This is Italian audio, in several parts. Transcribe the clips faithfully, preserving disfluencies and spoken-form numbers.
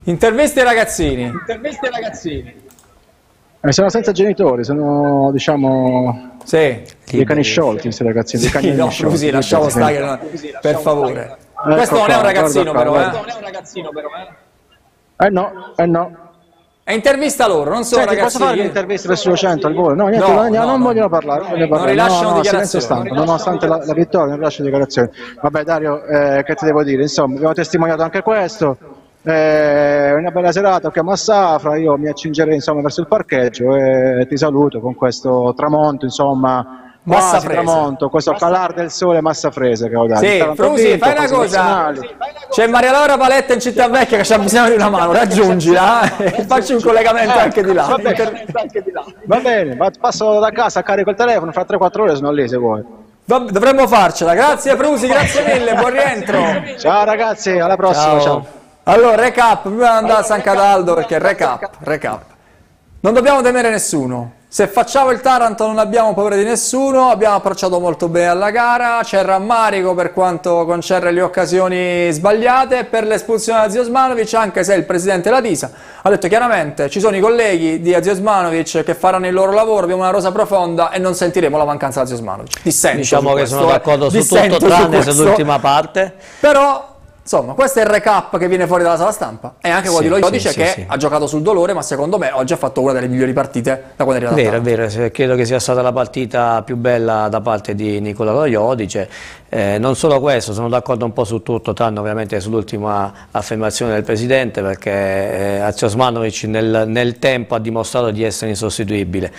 Interviste ai ragazzini. Interviste ai ragazzini. Eh, sono senza genitori, sono diciamo Sì. dei cani sciolti questi ragazzini, dei Sì, cani no, sciolti. così, lasciamo stare, no, per favore. Questo non è un ragazzino però, eh. Non è un ragazzino però, eh. Eh no, eh no. È intervista loro, non sono Senti, ragazzini. posso fare un'intervista per Studio cento al volo? No, niente, No, non, no, non no. vogliono parlare, non vogliono Non parlare. rilasciano no, no, dichiarazioni. silenzio stampa, Non rilasciano nonostante la, la vittoria, non rilascio dichiarazioni. Vabbè Dario, eh, che ti devo dire? Insomma, abbiamo testimoniato anche questo. Eh, una bella serata qui a Massafra, io mi accingerei insomma verso il parcheggio e ti saluto con questo tramonto, insomma. Quasi tramonto, questo calar del sole massafrese che ho dato. Sì, Frusi, fai una cosa, c'è Maria Laura Paletta in Città Vecchia che c'ha bisogno di una mano, raggiungila e facci un collegamento anche di là. Va bene, va bene, passo da casa, carico il telefono, fra tre quattro ore sono lì se vuoi. Dovremmo farcela, grazie Frusi, grazie mille, buon rientro. Ciao ragazzi, alla prossima, ciao. ciao. Allora, recap, prima di andare a San Cataldo, perché recap, recap. Non dobbiamo temere nessuno. Se facciamo il Taranto non abbiamo paura di nessuno, abbiamo approcciato molto bene alla gara, c'è rammarico per quanto concerne le occasioni sbagliate, per l'espulsione di Aziosmanovic, anche se il presidente Latisa ha detto chiaramente ci sono i colleghi di Aziosmanovic che faranno il loro lavoro, abbiamo una rosa profonda e non sentiremo la mancanza di Aziosmanovic. Dissento diciamo che questo, sono d'accordo su Dissento tutto tranne su sull'ultima parte. Però insomma, questo è il recap che viene fuori dalla sala stampa e anche quello sì, di Lo Iodice sì, che sì. ha giocato sul dolore, ma secondo me oggi ha fatto una delle migliori partite da quando è arrivato. Vero, è vero, se- credo che sia stata la partita più bella da parte di Nicola Lo Iodice. Eh, non solo questo, sono d'accordo un po' su tutto, tranne ovviamente sull'ultima affermazione del Presidente, perché eh, Aziosmanovic nel, nel tempo ha dimostrato di essere insostituibile.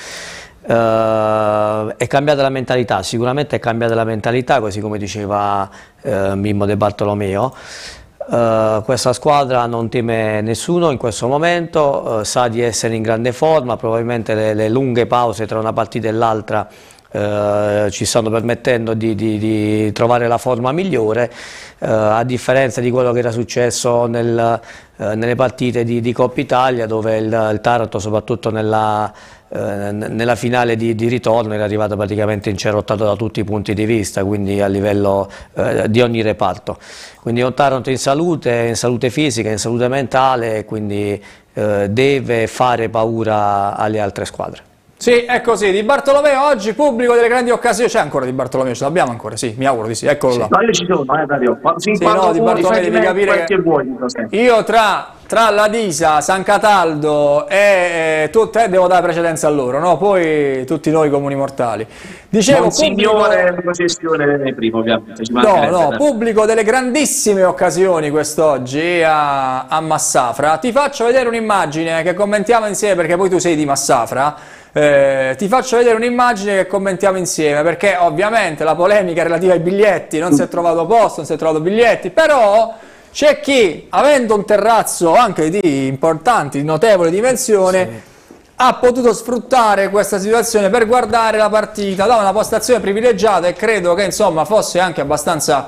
Uh, è cambiata la mentalità, sicuramente è cambiata la mentalità, così come diceva uh, Mimmo De Bartolomeo. Uh, questa squadra non teme nessuno in questo momento, uh, sa di essere in grande forma, probabilmente le, le lunghe pause tra una partita e l'altra Uh, ci stanno permettendo di, di, di trovare la forma migliore, uh, a differenza di quello che era successo nel, uh, nelle partite di, di Coppa Italia, dove il, il Taranto, soprattutto nella, uh, nella finale di, di ritorno, era arrivato praticamente incerottato da tutti i punti di vista, quindi a livello uh, di ogni reparto. Quindi un Taranto in salute, in salute fisica, in salute mentale, quindi uh, deve fare paura alle altre squadre. Sì, è così. Di Bartolomeo oggi pubblico delle grandi occasioni. C'è ancora Di Bartolomeo? Ce l'abbiamo ancora? Sì, mi auguro di sì. Eccolo là. No, io ci sono, eh Dario. Fin Sì, quando no, Di vuoi, Bartolomeo fai devi me capire quel che che vuoi, dico sempre. io tra, tra Ladisa, San Cataldo e eh, tu te devo dare precedenza a loro, no? Poi tutti noi comuni mortali. Dicevo, Un pubblico... signore la processione prima, ovviamente. Ci No, mancherebbe, no, dai. pubblico delle grandissime occasioni quest'oggi a, a Massafra. Ti faccio vedere un'immagine che commentiamo insieme, perché poi tu sei di Massafra. Eh, ti faccio vedere un'immagine che commentiamo insieme, perché ovviamente la polemica relativa ai biglietti, non si è trovato posto, non si è trovato biglietti, però c'è chi, avendo un terrazzo anche di importanti, di notevole dimensione, sì, ha potuto sfruttare questa situazione per guardare la partita da una postazione privilegiata, e credo che insomma fosse anche abbastanza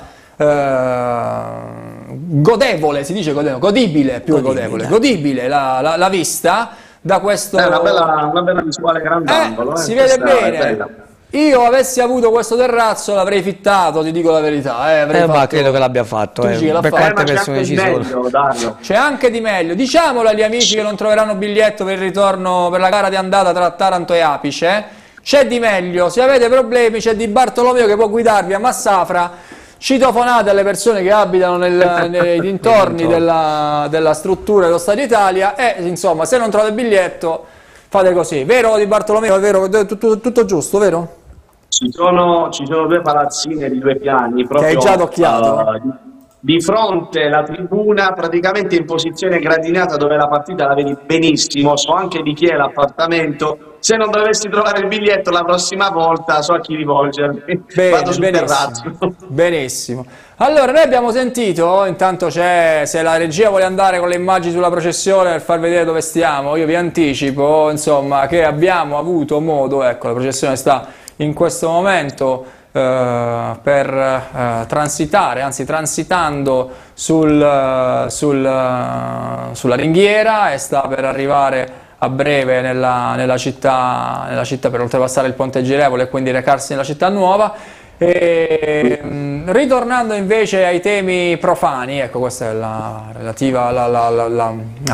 eh, godevole, si dice godevole, godibile, più Godibile. godevole, godibile la, la, la vista da questo... È una bella, una bella visuale grandangolo. Eh, Eh, si vede questa è bene. bella. Io avessi avuto questo terrazzo l'avrei fittato, ti dico la verità. Eh, avrei Eh, ma fatto... credo che l'abbia fatto, Tu eh. dici che l'ha Per fatto? quante Eh, ma c'è persone anche ci il sono? meglio, Dario. C'è anche di meglio. Diciamolo agli amici che non troveranno biglietto per il ritorno, per la gara di andata tra Taranto e Apice. C'è di meglio. Se avete problemi c'è Di Bartolomeo che può guidarvi a Massafra. Citofonate alle persone che abitano nel, nei dintorni della, della struttura dello Stadio Italia e insomma, se non trovate biglietto fate così. Vero Di Bartolomeo? È vero? Tutto, tutto giusto, vero? Ci sono, ci sono due palazzine di due piani, proprio hai già adocchiato? uh, di fronte alla tribuna, praticamente in posizione gradinata, dove la partita la vedi benissimo. So anche di chi è l'appartamento. Se non dovessi trovare il biglietto la prossima volta, so a chi rivolgermi. Bene, Vado sul benissimo, terrazzo. benissimo. Allora, noi abbiamo sentito, intanto c'è, se la regia vuole andare con le immagini sulla processione per far vedere dove stiamo, io vi anticipo, insomma, che abbiamo avuto modo, ecco, la processione sta in questo momento eh, per eh, transitare, anzi transitando sul, eh, sul, eh, sulla ringhiera, e sta per arrivare a breve nella, nella, città, nella città per oltrepassare il Ponte Girevole e quindi recarsi nella città nuova. E, mh, ritornando invece ai temi profani, ecco, questa è la relativa alla, alla, alla,